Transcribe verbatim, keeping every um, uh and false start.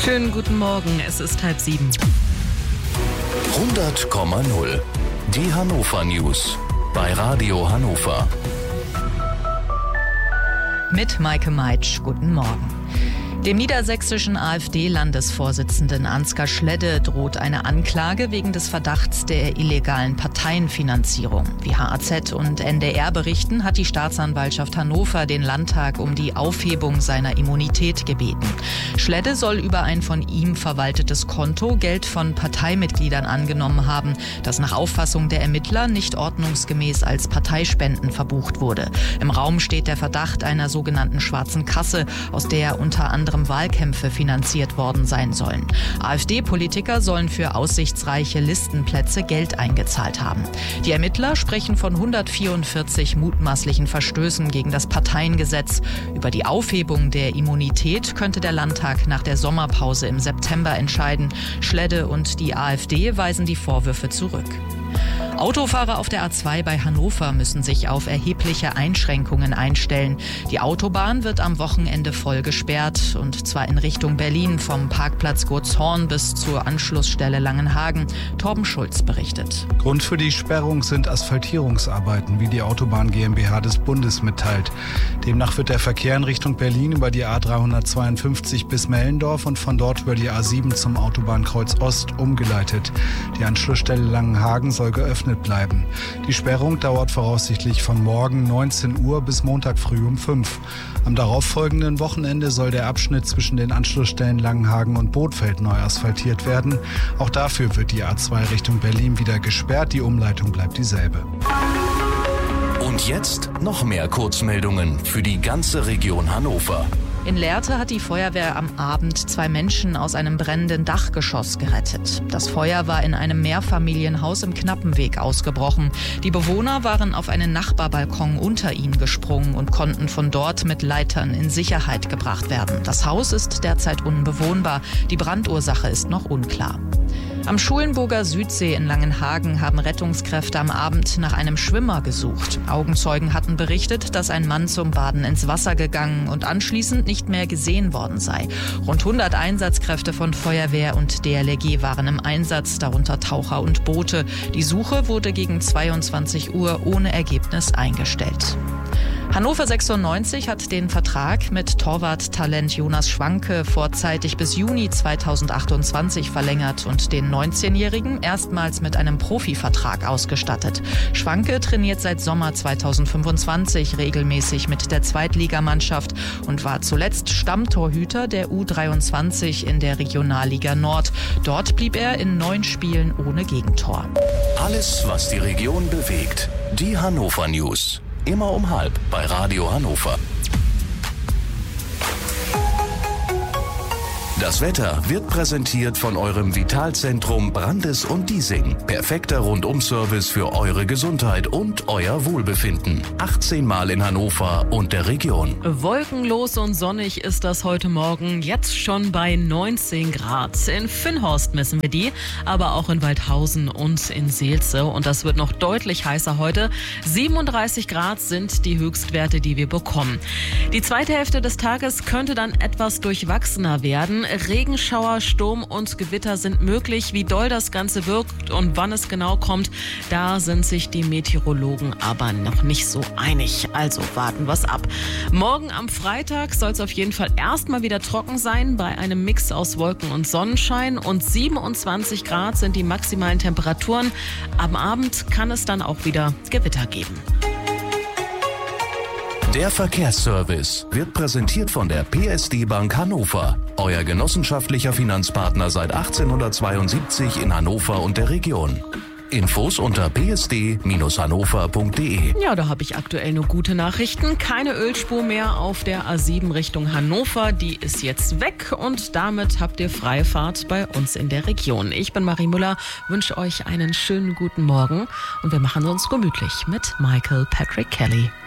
Schönen guten Morgen, es ist halb sieben. hundert Komma null. Die Hannover News bei Radio Hannover. Mit Maike Meitsch, guten Morgen. Dem niedersächsischen AfD-Landesvorsitzenden Ansgar Schledde droht eine Anklage wegen des Verdachts der illegalen Parteienfinanzierung. Wie H A Z und N D R berichten, hat die Staatsanwaltschaft Hannover den Landtag um die Aufhebung seiner Immunität gebeten. Schledde soll über ein von ihm verwaltetes Konto Geld von Parteimitgliedern angenommen haben, das nach Auffassung der Ermittler nicht ordnungsgemäß als Parteispenden verbucht wurde. Im Raum steht der Verdacht einer sogenannten schwarzen Kasse, aus der unter anderem Wahlkämpfe finanziert worden sein sollen. AfD-Politiker sollen für aussichtsreiche Listenplätze Geld eingezahlt haben. Die Ermittler sprechen von hundertvierundvierzig mutmaßlichen Verstößen gegen das Parteiengesetz. Über die Aufhebung der Immunität könnte der Landtag nach der Sommerpause im September entscheiden. Schledde und die AfD weisen die Vorwürfe zurück. Autofahrer auf der A zwei bei Hannover müssen sich auf erhebliche Einschränkungen einstellen. Die Autobahn wird am Wochenende voll gesperrt, und zwar in Richtung Berlin vom Parkplatz Gotshorn bis zur Anschlussstelle Langenhagen. Torben Schulz berichtet. Grund für die Sperrung sind Asphaltierungsarbeiten, wie die Autobahn GmbH des Bundes mitteilt. Demnach wird der Verkehr in Richtung Berlin über die A dreihundertzweiundfünfzig bis Mellendorf und von dort über die A sieben zum Autobahnkreuz Ost umgeleitet. Die Anschlussstelle Langenhagen soll geöffnet bleiben. Die Sperrung dauert voraussichtlich von morgen neunzehn Uhr bis Montag früh um fünf. Am darauffolgenden Wochenende soll der Abschnitt zwischen den Anschlussstellen Langenhagen und Bothfeld neu asphaltiert werden. Auch dafür wird die A zwei Richtung Berlin wieder gesperrt. Die Umleitung bleibt dieselbe. Und jetzt noch mehr Kurzmeldungen für die ganze Region Hannover. In Lehrte hat die Feuerwehr am Abend zwei Menschen aus einem brennenden Dachgeschoss gerettet. Das Feuer war in einem Mehrfamilienhaus im Knappenweg ausgebrochen. Die Bewohner waren auf einen Nachbarbalkon unter ihnen gesprungen und konnten von dort mit Leitern in Sicherheit gebracht werden. Das Haus ist derzeit unbewohnbar. Die Brandursache ist noch unklar. Am Schulenburger Südsee in Langenhagen haben Rettungskräfte am Abend nach einem Schwimmer gesucht. Augenzeugen hatten berichtet, dass ein Mann zum Baden ins Wasser gegangen und anschließend nicht mehr gesehen worden sei. Rund hundert Einsatzkräfte von Feuerwehr und D L R G waren im Einsatz, darunter Taucher und Boote. Die Suche wurde gegen zweiundzwanzig Uhr ohne Ergebnis eingestellt. Hannover sechsundneunzig hat den Vertrag mit Torwarttalent Jonas Schwanke vorzeitig bis Juni zweitausendachtundzwanzig verlängert und den neunzehnjährigen erstmals mit einem Profivertrag ausgestattet. Schwanke trainiert seit Sommer zweitausendfünfundzwanzig regelmäßig mit der Zweitligamannschaft und war zuletzt Stammtorhüter der U dreiundzwanzig in der Regionalliga Nord. Dort blieb er in neun Spielen ohne Gegentor. Alles, was die Region bewegt. Die Hannover News. Immer um halb bei Radio Hannover. Das Wetter wird präsentiert von eurem Vitalzentrum Brandes und Diesing. Perfekter Rundum-Service für eure Gesundheit und euer Wohlbefinden. achtzehn Mal in Hannover und der Region. Wolkenlos und sonnig ist das heute Morgen, jetzt schon bei neunzehn Grad. In Finnhorst messen wir die, aber auch in Waldhausen und in Seelze. Und das wird noch deutlich heißer heute. siebenunddreißig Grad sind die Höchstwerte, die wir bekommen. Die zweite Hälfte des Tages könnte dann etwas durchwachsener werden. Regenschauer, Sturm und Gewitter sind möglich. Wie doll das Ganze wirkt und wann es genau kommt, da sind sich die Meteorologen aber noch nicht so einig. Also warten wir es ab. Morgen am Freitag soll es auf jeden Fall erstmal wieder trocken sein, bei einem Mix aus Wolken und Sonnenschein. Und siebenundzwanzig Grad sind die maximalen Temperaturen. Am Abend kann es dann auch wieder Gewitter geben. Der Verkehrsservice wird präsentiert von der P S D Bank Hannover. Euer genossenschaftlicher Finanzpartner seit achtzehnhundertzweiundsiebzig in Hannover und der Region. Infos unter p s d Bindestrich hannover punkt d e. Ja, da habe ich aktuell nur gute Nachrichten. Keine Ölspur mehr auf der A sieben Richtung Hannover. Die ist jetzt weg und damit habt ihr freie Fahrt bei uns in der Region. Ich bin Marie Müller, wünsche euch einen schönen guten Morgen und wir machen es uns gemütlich mit Michael Patrick Kelly.